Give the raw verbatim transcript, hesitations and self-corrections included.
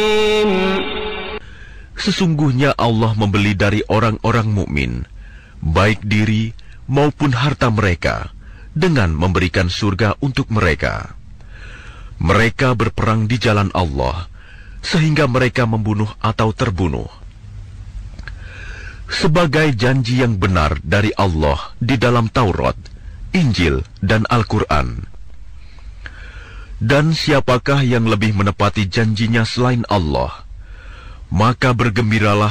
Sesungguhnya Allah membeli dari orang-orang mukmin, baik diri maupun harta mereka, dengan memberikan surga untuk mereka. Mereka berperang di jalan Allah, sehingga mereka membunuh atau terbunuh. Sebagai janji yang benar dari Allah di dalam Taurat, Injil, dan Al-Quran. Dan siapakah yang lebih menepati janjinya selain Allah? Maka bergembiralah